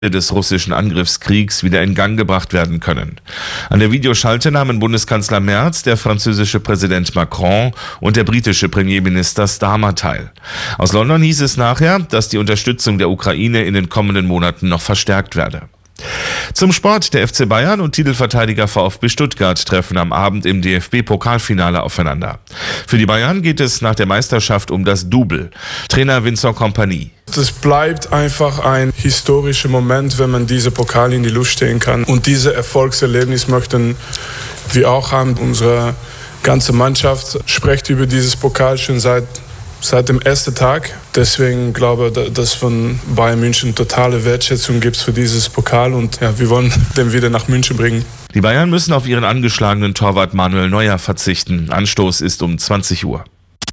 des russischen Angriffskriegs wieder in Gang gebracht werden können. An der Videoschalte nahmen Bundeskanzler Merz, der französische Präsident Macron und der britische Premierminister Starmer teil. Aus London hieß es nachher, dass die Unterstützung der Ukraine in den kommenden Monaten noch verstärkt werde. Zum Sport: Der FC Bayern und Titelverteidiger VfB Stuttgart treffen am Abend im DFB-Pokalfinale aufeinander. Für die Bayern geht es nach der Meisterschaft um das Double. Trainer Vincent Kompany: Es bleibt einfach ein historischer Moment, wenn man diese Pokal in die Luft stehen kann. Und dieses Erfolgserlebnis möchten wir auch haben. Unsere ganze Mannschaft spricht über dieses Pokal schon seit dem ersten Tag. Deswegen glaube ich, dass von Bayern München totale Wertschätzung gibt für dieses Pokal und ja, wir wollen den wieder nach München bringen. Die Bayern müssen auf ihren angeschlagenen Torwart Manuel Neuer verzichten. Anstoß ist um 20 Uhr.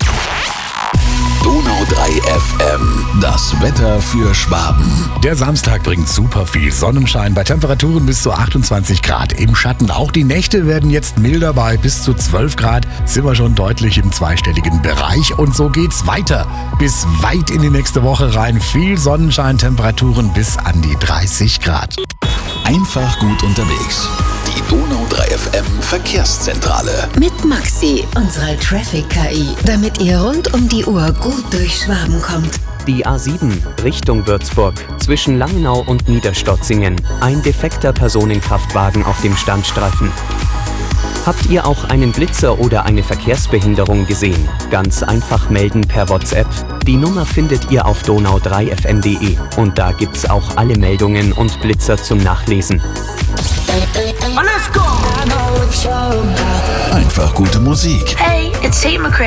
Donau 3 FM, das Wetter für Schwaben. Der Samstag bringt super viel Sonnenschein bei Temperaturen bis zu 28 Grad im Schatten. Auch die Nächte werden jetzt milder, bei bis zu 12 Grad sind wir schon deutlich im zweistelligen Bereich. Und so geht's weiter bis weit in die nächste Woche rein. Viel Sonnenschein, Temperaturen bis an die 30 Grad. Einfach gut unterwegs. Die Donau 3 FM Verkehrszentrale. Mit Maxi, unserer Traffic-KI, damit ihr rund um die Uhr gut durch Schwaben kommt. Die A7 Richtung Würzburg zwischen Langenau und Niederstotzingen. Ein defekter Personenkraftwagen auf dem Standstreifen. Habt ihr auch einen Blitzer oder eine Verkehrsbehinderung gesehen? Ganz einfach melden per WhatsApp. Die Nummer findet ihr auf donau3fm.de und da gibt's auch alle Meldungen und Blitzer zum Nachlesen. Einfach gute Musik. Hey, it's Tate McRae.